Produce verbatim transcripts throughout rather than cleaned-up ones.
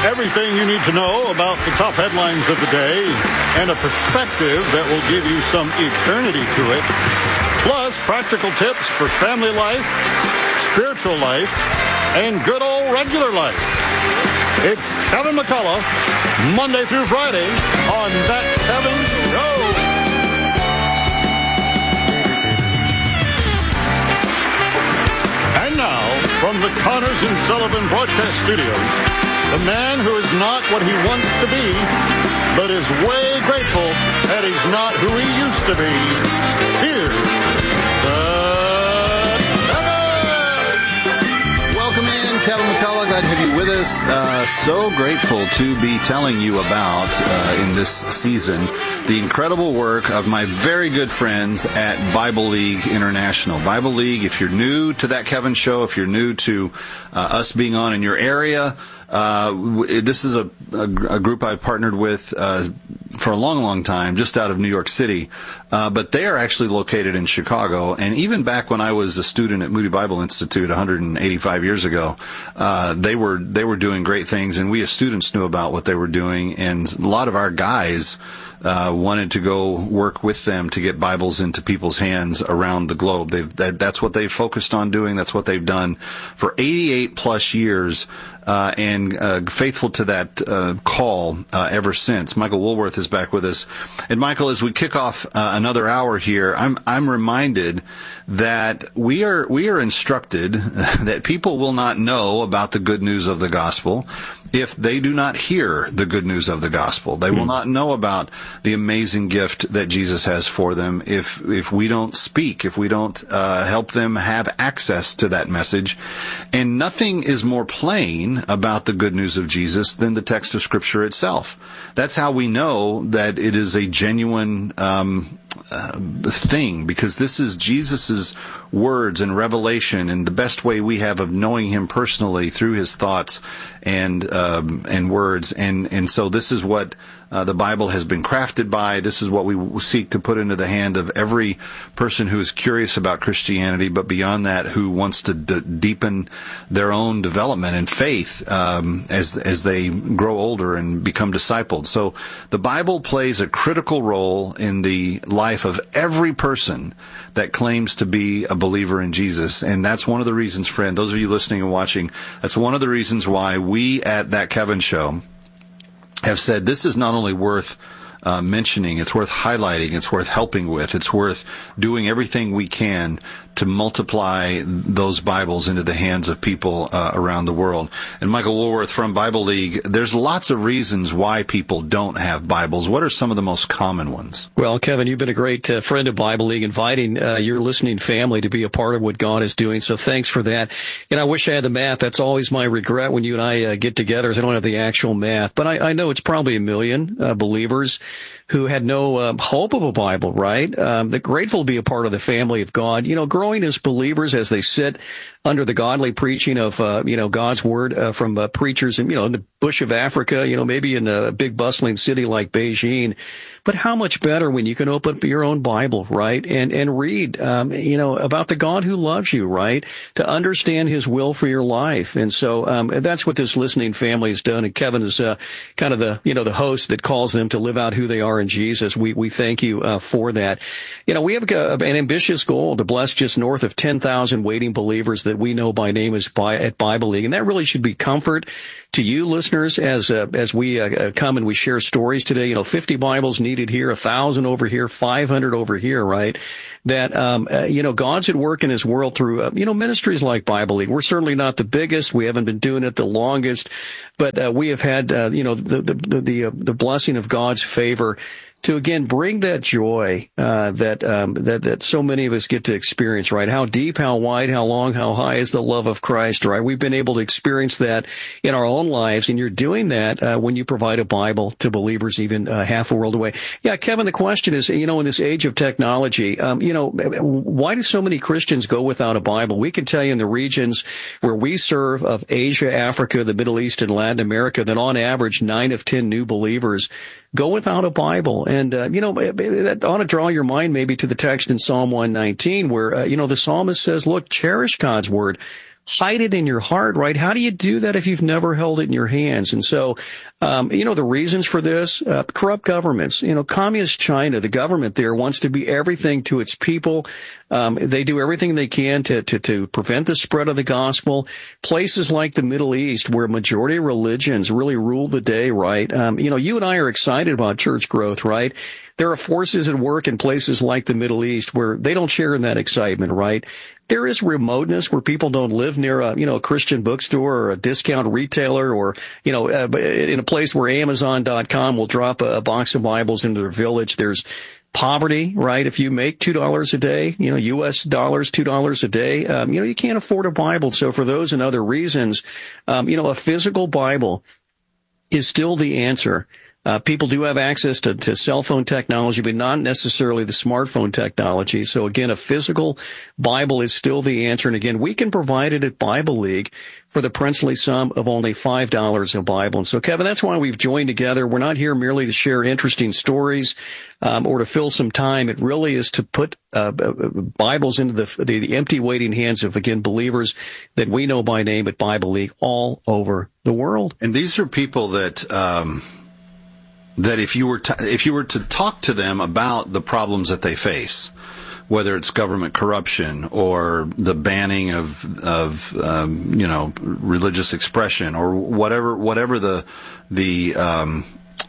Everything you need to know about the top headlines of the day and a perspective that will give you some eternity to it. Plus, practical tips for family life, spiritual life, and good old regular life. It's Kevin McCullough, Monday through Friday on That Kevin Show. And now, from the Connors and Sullivan Broadcast Studios, the man who is not what he wants to be, but is way grateful that he's not who he used to be. Here's the Welcome in, Kevin McCullough. Glad to have you with us. Uh, so grateful to be telling you about, uh, in this season, the incredible work of my very good friends at Bible League International. Bible League, if you're new to That Kevin Show, if you're new to uh, us being on in your area, Uh, this is a, a, a group I've partnered with uh, for a long, long time, just out of New York City. Uh, but they are actually located in Chicago. And even back when I was a student at Moody Bible Institute one hundred eighty-five years ago, uh, they were they were doing great things, and we as students knew about what they were doing. And a lot of our guys Uh, wanted to go work with them to get Bibles into people's hands around the globe. They've, that, that's what they've focused on doing. That's what they've done for eighty-eight plus years, uh, and uh, faithful to that uh, call uh, ever since. Michael Woolworth is back with us. And Michael, as we kick off uh, another hour here, I'm I'm reminded that we are we are instructed that people will not know about the good news of the gospel if they do not hear the good news of the gospel. They will not know about the amazing gift that Jesus has for them if if we don't speak, if we don't uh, help them have access to that message. And nothing is more plain about the good news of Jesus than the text of Scripture itself. That's how we know that it is a genuine um Uh, thing, because this is Jesus's words and revelation, and the best way we have of knowing him personally through his thoughts and um, and words. And and so this is what uh, the Bible has been crafted by. This is what we seek to put into the hand of every person who is curious about Christianity, but beyond that, who wants to d- deepen their own development and faith um, as as they grow older and become discipled. So the Bible plays a critical role in the life of every person that claims to be a believer in Jesus. And that's one of the reasons, friend, those of you listening and watching, that's one of the reasons why we at That Kevin Show have said this is not only worth uh, mentioning, it's worth highlighting, it's worth helping with, it's worth doing everything we can to multiply those Bibles into the hands of people uh, around the world. And Michael Woolworth from Bible League, there's lots of reasons why people don't have Bibles. What are some of the most common ones? Well, Kevin, you've been a great uh, friend of Bible League, inviting uh, your listening family to be a part of what God is doing. So thanks for that. And I wish I had the math. That's always my regret when you and I uh, get together, is I don't have the actual math. But I, I know it's probably a million uh, believers who had no uh, hope of a Bible, right? Um, they're grateful to be a part of the family of God. You know, growing as believers as they sit under the godly preaching of, uh, you know, God's word uh, from uh, preachers in, you know, in the bush of Africa, you know, maybe in a big bustling city like Beijing. But how much better when you can open up your own Bible, right, and and read, um, you know, about the God who loves you, right, to understand his will for your life. And so um, that's what this listening family has done. And Kevin is uh, kind of the, you know, the host that calls them to live out who they are in Jesus. We we thank you uh, for that. You know, we have a, an ambitious goal to bless just north of ten thousand waiting believers that we know by name as by, at Bible League. And that really should be comfort to you listeners as uh, as we uh, come and we share stories today. You know, fifty Bibles needed here, one thousand over here, five hundred over here, right? That, um, uh, you know, God's at work in his world through, uh, you know, ministries like Bible League. We're certainly not the biggest. We haven't been doing it the longest, but uh, we have had, uh, you know, the the the, the, uh, the blessing of God's favor to, again, bring that joy uh, that um, that that so many of us get to experience, right? How deep, how wide, how long, how high is the love of Christ, right? We've been able to experience that in our own lives, and you're doing that uh, when you provide a Bible to believers even uh, half a world away. Yeah, Kevin, the question is, you know, in this age of technology, um, you know, why do so many Christians go without a Bible? We can tell you in the regions where we serve of Asia, Africa, the Middle East, and Latin America that on average nine of ten new believers go without a Bible. And, uh, you know, that ought to draw your mind maybe to the text in Psalm one nineteen where, uh, you know, the psalmist says, look, cherish God's word. hide it in your heart, right? How do you do that if you've never held it in your hands? And so, um, you know, the reasons for this, uh, corrupt governments, you know, communist China, the government there wants to be everything to its people. Um, they do everything they can to, to, to prevent the spread of the gospel. Places like the Middle East, where majority religions really rule the day, right? Um, you know, you and I are excited about church growth, right? There are forces at work in places like the Middle East where they don't share in that excitement, right? There is remoteness where people don't live near a, you know, a Christian bookstore or a discount retailer or, you know, uh, in a place where Amazon dot com will drop a, a box of Bibles into their village. There's poverty, right? If you make two dollars a day, you know, U S dollars, two dollars a day, um, you know, you can't afford a Bible. So for those and other reasons, um, you know, a physical Bible is still the answer. Uh, people do have access to, to cell phone technology, but not necessarily the smartphone technology. So again, a physical Bible is still the answer. And again, we can provide it at Bible League for the princely sum of only five dollars a Bible. And so, Kevin, that's why we've joined together. We're not here merely to share interesting stories um, or to fill some time. It really is to put uh, Bibles into the, the, the empty waiting hands of, again, believers that we know by name at Bible League all over the world. And these are people that... Um that if you were to, if you were to talk to them about the problems that they face, whether it's government corruption or the banning of of um, you know religious expression or whatever whatever the the um,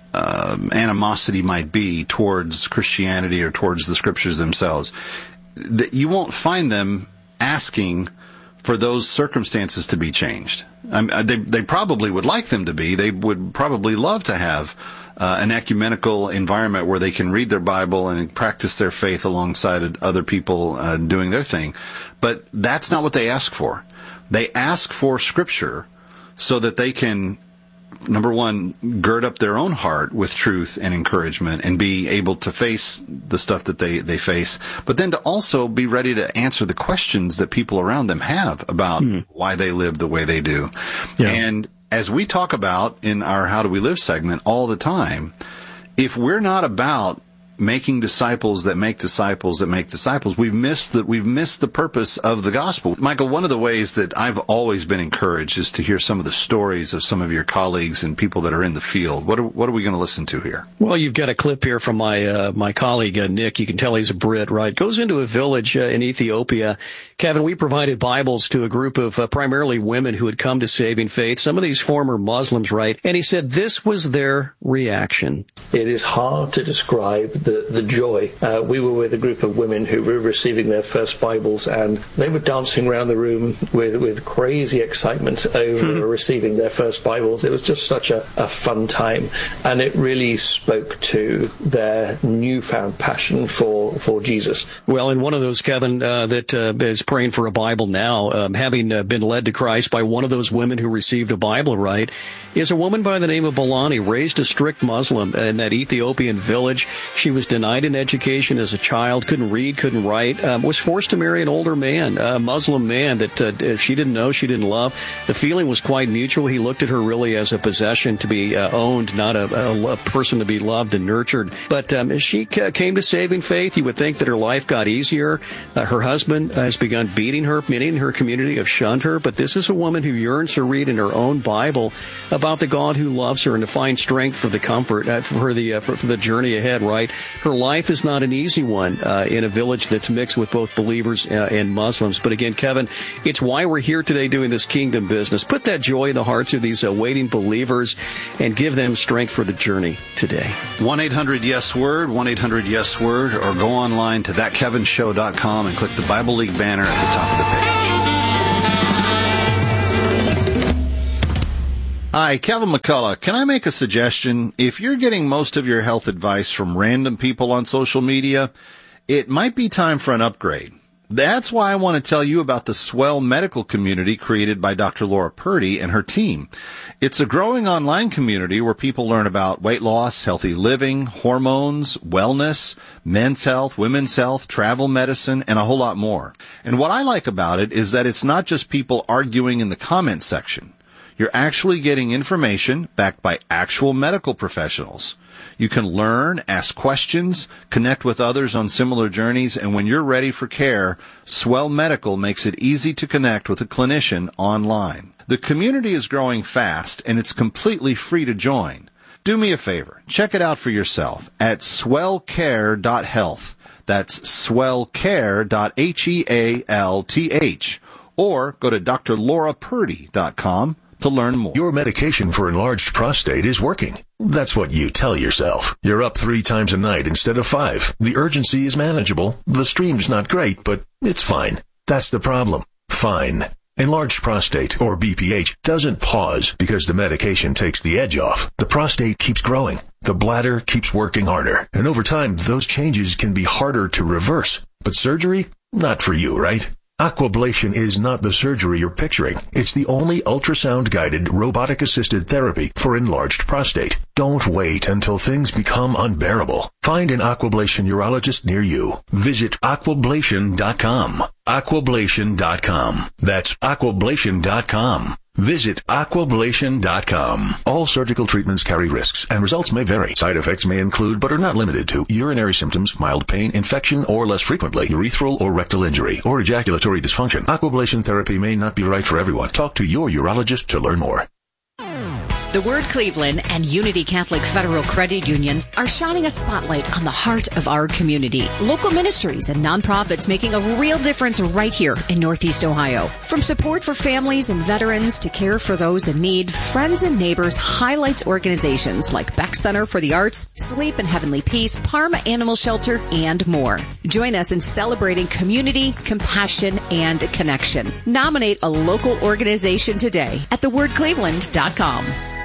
uh, animosity might be towards Christianity or towards the scriptures themselves, that you won't find them asking for those circumstances to be changed. I mean, they they probably would like them to be. They would probably love to have Uh, an ecumenical environment where they can read their Bible and practice their faith alongside other people uh, doing their thing. But that's not what they ask for. They ask for Scripture so that they can, number one, gird up their own heart with truth and encouragement and be able to face the stuff that they, they face, but then to also be ready to answer the questions that people around them have about mm. why they live the way they do. Yeah. And as we talk about in our How Do We Live segment all the time, if we're not about making disciples that make disciples that make disciples, we've missed the, we've missed the purpose of the gospel. Michael, one of the ways that I've always been encouraged is to hear some of the stories of some of your colleagues and people that are in the field. What are, what are we going to listen to here? Well, you've got a clip here from my, uh, my colleague, uh, Nick. You can tell he's a Brit, right? Goes into a village uh, in Ethiopia. Kevin, we provided Bibles to a group of uh, primarily women who had come to saving faith, some of these former Muslims, right? And he said this was their reaction. It is hard to describe the, the joy. Uh, we were with a group of women who were receiving their first Bibles, and they were dancing around the room with, with crazy excitement over hmm. receiving their first Bibles. It was just such a, a fun time, and it really spoke to their newfound passion for, for Jesus. Well, and one of those, Kevin, uh, that uh, is praying for a Bible now, um, having uh, been led to Christ by one of those women who received a Bible, right, is a woman by the name of Balani, raised a strict Muslim in that Ethiopian village. She was denied an education as a child, couldn't read, couldn't write, um, was forced to marry an older man, a Muslim man that uh, she didn't know, she didn't love. The feeling was quite mutual. He looked at her really as a possession to be uh, owned, not a, a, a person to be loved and nurtured. But um, as she c- came to saving faith, you would think that her life got easier. Uh, her husband has begun beating her. Many in her community have shunned her. But this is a woman who yearns to read in her own Bible about the God who loves her and to find strength for the comfort, uh, for the uh, for, for the journey ahead, right? Her life is not an easy one uh, in a village that's mixed with both believers uh, and Muslims. But again, Kevin, it's why we're here today doing this kingdom business. Put that joy in the hearts of these uh, waiting believers and give them strength for the journey today. one eight hundred yes word, one eight hundred yes word, or go online to that kevin show dot com and click the Bible League banner at the top of the page. Hi, Kevin McCullough. Can I make a suggestion? If you're getting most of your health advice from random people on social media, it might be time for an upgrade. That's why I want to tell you about the swell medical community created by Doctor Laura Purdy and her team. It's a growing online community where people learn about weight loss, healthy living, hormones, wellness, men's health, women's health, travel medicine, and a whole lot more. And what I like about it is that it's not just people arguing in the comment section. You're actually getting information backed by actual medical professionals. You can learn, ask questions, connect with others on similar journeys, and when you're ready for care, Swell Medical makes it easy to connect with a clinician online. The community is growing fast, and it's completely free to join. Do me a favor. Check it out for yourself at swell care dot health. That's swell care dot health. Or go to d r laura purdy dot com to learn more. Your medication for enlarged prostate is working. That's what you tell yourself. You're up three times a night instead of five. The urgency is manageable. The stream's not great, but it's fine. That's the problem. Fine. Enlarged prostate, or B P H, doesn't pause because the medication takes the edge off. The prostate keeps growing. The bladder keeps working harder. And over time, those changes can be harder to reverse. But surgery? Not for you, right? Aquablation is not the surgery you're picturing. It's the only ultrasound-guided, robotic-assisted therapy for enlarged prostate. Don't wait until things become unbearable. Find an Aquablation urologist near you. Visit aquablation dot com. aquablation dot com. That's aquablation dot com. Visit aquablation dot com. All surgical treatments carry risks, and results may vary. Side effects may include, but are not limited to, urinary symptoms, mild pain, infection, or less frequently, urethral or rectal injury, or ejaculatory dysfunction. Aquablation therapy may not be right for everyone. Talk to your urologist to learn more. The Word Cleveland and Unity Catholic Federal Credit Union are shining a spotlight on the heart of our community. Local ministries and nonprofits making a real difference right here in Northeast Ohio. From support for families and veterans to care for those in need, Friends and Neighbors highlights organizations like Beck Center for the Arts, Sleep and Heavenly Peace, Parma Animal Shelter, and more. Join us in celebrating community, compassion, and connection. Nominate a local organization today at the word cleveland dot com.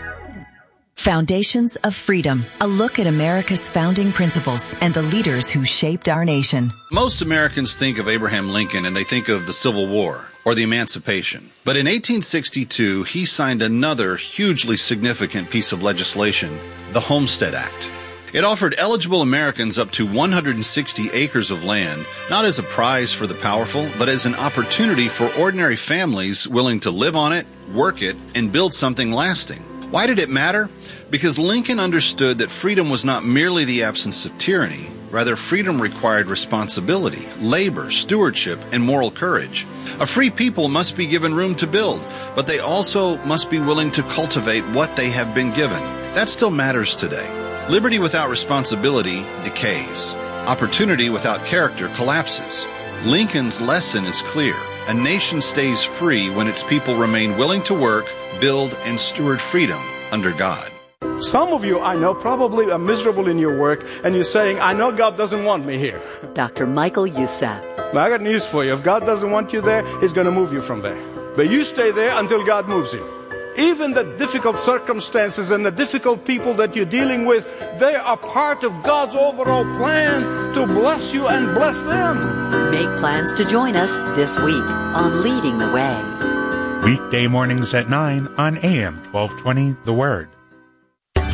Foundations of Freedom, a look at America's founding principles and the leaders who shaped our nation. Most Americans think of Abraham Lincoln and they think of the Civil War or the Emancipation. But in eighteen sixty-two, he signed another hugely significant piece of legislation, the Homestead Act. It offered eligible Americans up to one hundred sixty acres of land, not as a prize for the powerful, but as an opportunity for ordinary families willing to live on it, work it, and build something lasting. Why did it matter? Because Lincoln understood that freedom was not merely the absence of tyranny. Rather, freedom required responsibility, labor, stewardship, and moral courage. A free people must be given room to build, but they also must be willing to cultivate what they have been given. That still matters today. Liberty without responsibility decays. Opportunity without character collapses. Lincoln's lesson is clear. A nation stays free when its people remain willing to work, build, and steward freedom under God. Some of you, I know, probably are miserable in your work, and you're saying, I know God doesn't want me here. Doctor Michael Youssef. Now, I got news for you. If God doesn't want you there, He's going to move you from there. But you stay there until God moves you. Even the difficult circumstances and the difficult people that you're dealing with, they are part of God's overall plan to bless you and bless them. Make plans to join us this week on Leading the Way. Weekday mornings at nine on A M twelve twenty, The Word.